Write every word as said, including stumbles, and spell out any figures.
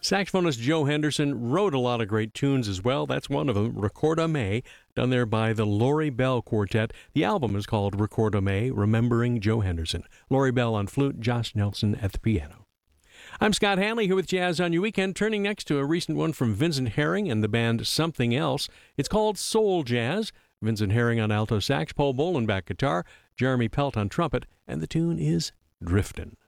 Saxophonist Joe Henderson wrote a lot of great tunes as well. That's one of them, Recorda Me, done there by the Laurie Bell Quartet. The album is called Recorda Me, Remembering Joe Henderson. Laurie Bell on flute, Josh Nelson at the piano. I'm Scott Hanley here with Jazz on Your Weekend, turning next to a recent one from Vincent Herring and the band Something Else. It's called Soul Jazz. Vincent Herring on alto sax, Paul Bolenbach guitar, Jeremy Pelt on trumpet, and the tune is Driftin'.